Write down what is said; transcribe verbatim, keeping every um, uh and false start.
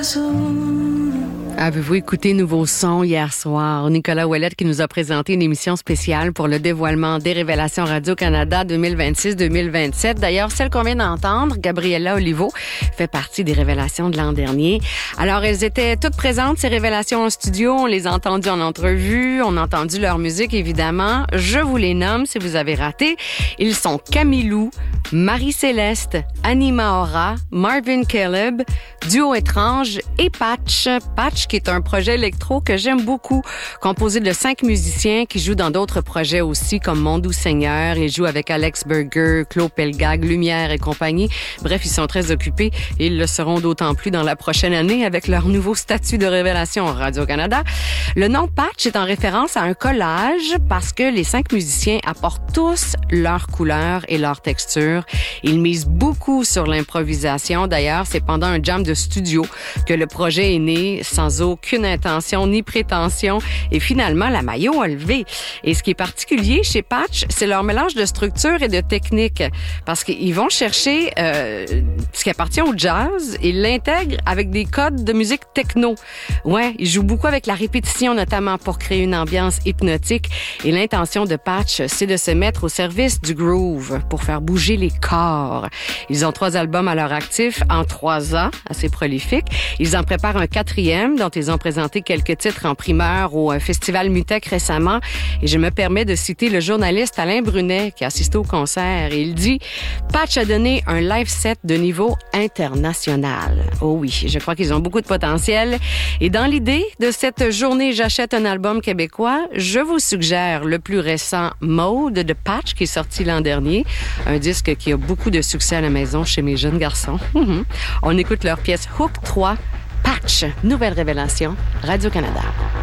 Avez-vous écouté Nouveau Son hier soir? Nicolas Ouellette qui nous a présenté une émission spéciale pour le dévoilement des révélations Radio-Canada deux mille vingt-six deux mille vingt-sept. D'ailleurs, celle qu'on vient d'entendre, Gabriella Olivo, fait partie des révélations de l'an dernier. Alors, elles étaient toutes présentes, ces révélations en studio. On les a entendues en entrevue. On a entendu leur musique, évidemment. Je vous les nomme si vous avez raté. Ils sont Camilou, Marie-Céleste, Anima Aura, Marvin Caleb, Duo Étrange et Patch. Patch qui est un projet électro que j'aime beaucoup, composé de cinq musiciens qui jouent dans d'autres projets aussi, comme Mon Doux Seigneur. Ils jouent avec Alex Burger, Claude Pelgag, Lumière et compagnie. Bref, ils sont très occupés et ils le seront d'autant plus dans la prochaine année avec leur nouveau statut de révélation Radio-Canada. Le nom Patch est en référence à un collage parce que les cinq musiciens apportent tous leur couleur et leur texture. Ils misent beaucoup sur l'improvisation. D'ailleurs, c'est pendant un jam de studio que le projet est né sans aucune intention ni prétention. Et finalement, la maillot a levé. Et ce qui est particulier chez Patch, c'est leur mélange de structure et de technique. Parce qu'ils vont chercher euh, ce qui appartient au jazz et l'intègrent avec des codes de musique techno. Ouais, ils jouent beaucoup avec la répétition, notamment pour créer une ambiance hypnotique. Et l'intention de Patch, c'est de se mettre au service du groove pour faire bouger les corps. Ils ont trois albums à leur actif en trois ans, assez prolifiques. Ils en préparent un quatrième dont ils ont présenté quelques titres en primeur au Festival Mutec récemment. Et je me permets de citer le journaliste Alain Brunet qui a assisté au concert. Et il dit « Patch a donné un live set de niveau international. » Oh oui, je crois qu'ils ont beaucoup de potentiel. Et dans l'idée de cette journée J'achète un album québécois, je vous suggère le plus récent Mode de Patch qui est sorti l'an dernier. Un disque qui a beaucoup de succès à la maison chez mes jeunes garçons. On écoute leur pièce Hook trois, Patch, nouvelle révélation, Radio-Canada.